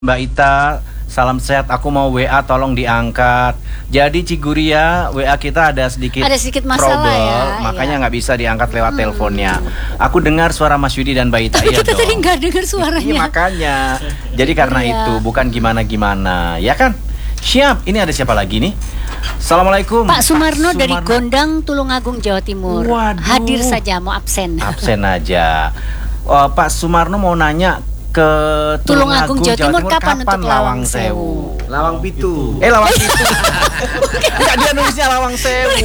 Mbak Ita, salam sehat. Aku mau WA, tolong diangkat. Jadi Ciguria, WA kita ada sedikit masalah trouble, ya. makanya nggak bisa diangkat lewat teleponnya. Aku dengar suara Mas Yudi dan Mbak Ita. Tapi iya kita dong. tadi nggak dengar suaranya. Iya makanya. Jadi karena itu bukan gimana-gimana, ya kan? Siap. Ini ada siapa lagi nih? Assalamualaikum. Pak Sumarno dari Gondang, Tulungagung, Jawa Timur. Waduh. Hadir saja, mau absen. Absen aja. Pak Sumarno mau nanya ke Tulungagung, Jawa Timur kapan untuk Lawang Sewu? Lawang Pitu. Lawang Pitu. Enggak, dia nulisnya Lawang Sewu.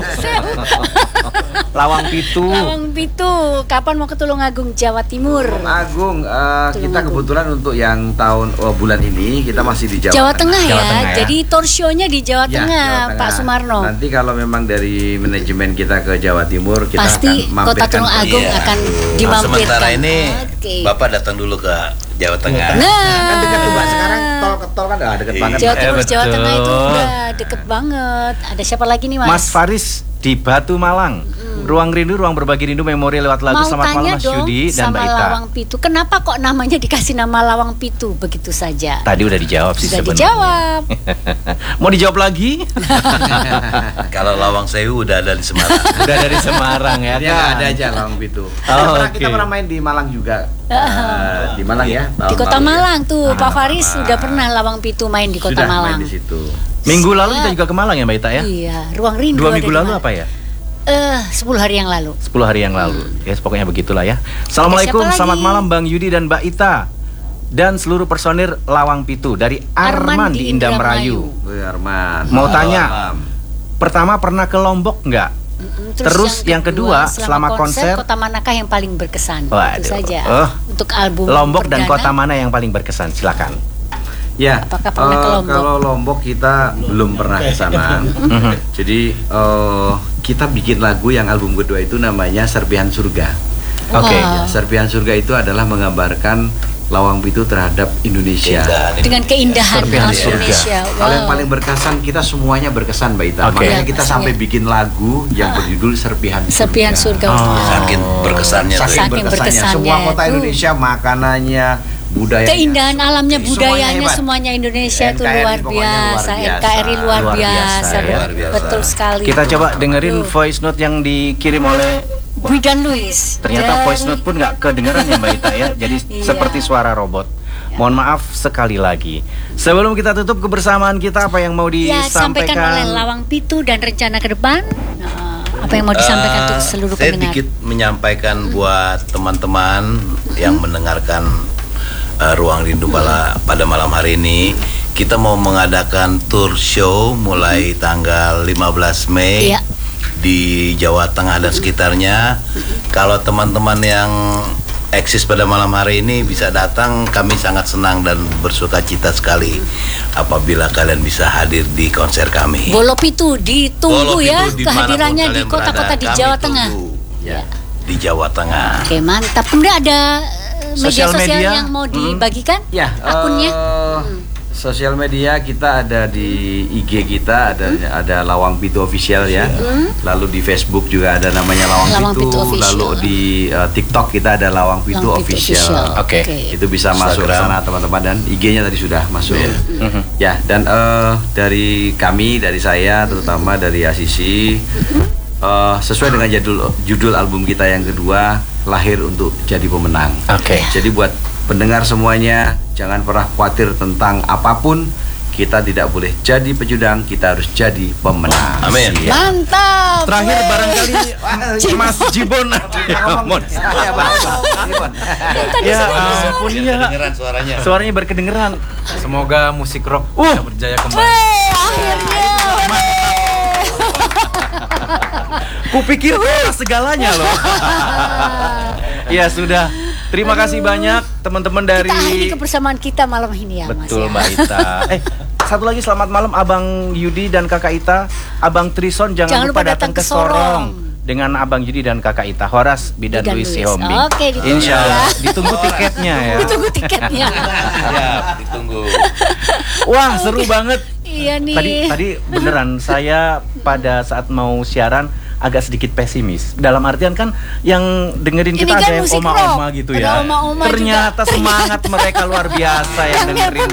Lawang Pitu. Lawang Pitu, kapan mau ke Tulungagung, Jawa Timur? Tulungagung, kita kebetulan untuk yang bulan ini kita masih di Jawa Tengah ya. Jawa Tengah ya. Jadi tour show-nya di Jawa Ya, Tengah, Jawa Tengah. Pak Sumarno. Nanti kalau memang dari manajemen kita ke Jawa Timur, kita Pasti akan Kota mampirkan. Tulungagung Iya. akan dimampirkan. Sementara ini Oke. Bapak datang dulu ke Jawa Tengah. Kan dekat tuh Mbak, sekarang tol ke tol kan dekat Iya. banget. Jawa Timur, Jawa betul. Tengah itu udah deket banget. Ada siapa lagi nih, Mas? Mas Faris di Batu Malang. Ruang rindu, ruang berbagi rindu, memori lewat lagu. Mau Selamat malam tanya Mas dong Yudi dan sama Mbak Ita. Lawang Pitu. Kenapa kok namanya dikasih nama Lawang Pitu begitu saja? Tadi udah dijawab sih Sudah sebenarnya. dijawab. Mau dijawab lagi? Kalau Lawang Sewu udah ada di Semarang. Udah dari Semarang ya. Ya kan? ada aja Lawang Pitu. oke. Kita pernah main di Malang juga. Di Malang ya. Di tahun Kota lalu ya. Malang tuh, Pak Faris Malang. sudah pernah Lawang Pitu main di Kota Sudah Malang. main di situ. Minggu lalu kita juga ke Malang ya Mbak Ita ya? Iya, ruang rindu. 2 ada minggu di lalu mana? apa ya? 10 hari yang lalu. 10 hari yang lalu. Ya, pokoknya begitulah ya. Assalamualaikum, Siapa lagi? selamat malam Bang Yudi dan Mbak Ita. Dan seluruh personir Lawang Pitu dari Arman di Indah Merayu. Wih, Arman. Mau Halo, tanya, Arman. pertama pernah ke Lombok nggak? Terus yang kedua, selama konser, kota manakah yang paling berkesan? Waduh. Itu saja. Untuk album Lombok dan perdana. kota mana yang paling berkesan? Silakan. Ya, Apakah pernah ke Lombok? kalau Lombok kita belum pernah ke sana. Jadi kita bikin lagu yang album kedua itu namanya Serpihan Surga. Oke. Wow. Ya, Serpihan Surga itu adalah menggambarkan Lawang Pitu terhadap Indonesia. Dengan keindahan Serpihan alam Surga. Indonesia. Kalau yang paling berkesan, kita semuanya berkesan Mbak Ita. Oke. Makanya Ya, kita pastinya. sampai bikin lagu yang berjudul Serpihan Surga. Serpihan Surga. Saking berkesannya tuh. Saking berkesannya. Semua kota tuh. Indonesia, makanannya, budayanya. Keindahan alamnya, Semuanya budayanya, hebat. semuanya Indonesia itu NKRI luar pokoknya luar biasa. biasa. NKRI luar Luar biasa. biasa, ya. Luar biasa. Betul sekali. Kita coba dengerin Aduh. voice note yang dikirim oleh. Widan Luis. Ternyata Dan- voice note pun nggak kedengeran ya Mbak Ita ya. Jadi Iya. seperti suara robot. Mohon maaf sekali lagi. Sebelum kita tutup kebersamaan kita, apa yang mau Ya, sampaikan oleh disampaikan? Lawang Pitu dan rencana ke depan. Nah, apa yang mau disampaikan untuk seluruh Saya pendengar? dikit menyampaikan buat teman-teman yang mendengarkan Ruang Rindu pada malam hari ini. Kita mau mengadakan tour show mulai tanggal 15 Mei Iya. di Jawa Tengah dan sekitarnya. Kalau teman-teman yang eksis pada malam hari ini bisa datang, kami sangat senang dan bersuka cita sekali apabila kalian bisa hadir di konser kami. Bolo Pitu ditunggu Bolo ya Pitu dimanapun kehadirannya di kalian kota-kota berada, di kami Jawa tunggu. Tengah. Ya, di Jawa Tengah. Oke, mantap. Kemudian ada media Sosial sosial media. yang mau dibagikan? Ya, Akunnya? Sosial media kita ada di IG kita ada Lawang Pitu Official ya. Lalu di Facebook juga ada namanya Lawang Lawang Pitu Pitu. Official. Lalu di TikTok kita ada Lawang Pitu Lawang Pitu Official. Official. Oke. Itu bisa masuk ke Instagram. sana teman-teman, dan IG-nya tadi sudah masuk. Ya, dan dari kami, dari saya terutama dari Asisi, sesuai dengan judul album kita yang kedua, Lahir untuk Jadi Pemenang. Oke. Jadi buat pendengar semuanya, jangan pernah khawatir tentang apapun. Kita tidak boleh jadi pecundang, kita harus jadi pemenang. Amin. Ya. Mantap. Terakhir Weh. barangkali Mas Jibon. Mon. Tadi Ya sudah ampun ya. Kedengeran suaranya. Suaranya berkedengeran. Semoga musik rock bisa berjaya kembali. Weh, akhirnya. Kupikir segalanya loh. Ya sudah. Terima kasih banyak teman-teman dari. Kita akhiri kebersamaan kita malam ini ya, Mas. Betul ya. Mbak Ita. Satu lagi, selamat malam Abang Yudi dan Kakak Ita. Abang Trison jangan lupa datang ke Sorong dengan Abang Yudi dan Kakak Ita. Horas Bidan Bidan Luis Luis. Sihombing. Oke, ditunggu Insya Allah. ya. Ditunggu tiketnya ya. Ditunggu tiketnya. Ya, ditunggu. Wah seru banget. Iya nih. Tadi beneran saya pada saat mau siaran agak sedikit pesimis. Dalam artian kan yang dengerin kita Ini kan ada yang musik oma-oma rock. gitu Ada ya. oma-oma Ternyata juga. semangat mereka luar biasa yang dengerin